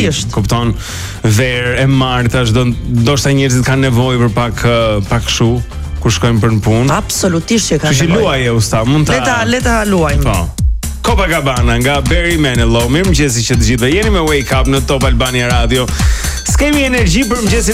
Absolutisht. Kupton, verë e marta, ndoshta njerëzit kanë nevojë për pak kështu kur shkojnë për në punë. Absolutisht që kanë nevojë. Kështu luaje usta, mund ta le ta luajmë. Po. Copacabana nga Barry Manilow. Mirëmëngjes që të gjithëve. Jeni me Wake Up në Top Albania Radio. S'kemi energji për mëngjesin